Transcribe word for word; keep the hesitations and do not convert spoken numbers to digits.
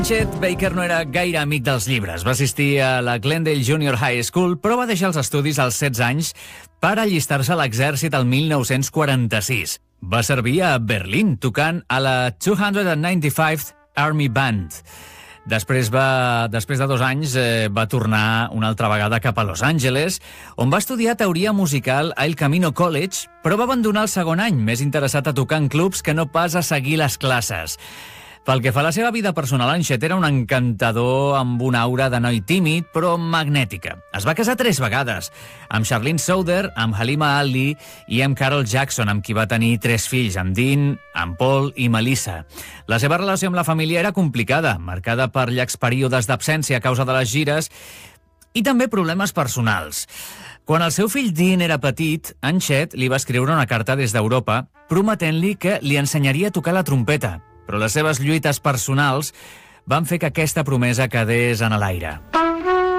Chet Baker no era gaire amic dels llibres. Va assistir a la Glendale Junior High School, però va deixar els estudis als setze anys per allistar-se a l'exèrcit el mil nou-cents quaranta-sis. Va servir a Berlín, tocant a la two ninety-fifth Army Band. Després, va, després de dos anys eh, va tornar una altra vegada cap a Los Angeles, on va estudiar teoria musical a El Camino College, però va abandonar el segon any, més interessat a tocar en clubs que no pas a seguir les classes. Pel que fa a la seva vida personal, en Chet era un encantador amb una aura de noi tímid, però magnètica. Es va casar tres vegades, amb Charlene Souther, amb Halima Ali i amb Carol Jackson, amb qui va tenir tres fills, amb Dean, amb Paul i Melissa. La seva relació amb la família era complicada, marcada per llargs períodes d'absència a causa de les gires i també problemes personals. Quan el seu fill Dean era petit, en Chet li va escriure una carta des d'Europa prometent-li que li ensenyaria a tocar la trompeta, però les seves lluites personals van fer que aquesta promesa quedés en l'aire.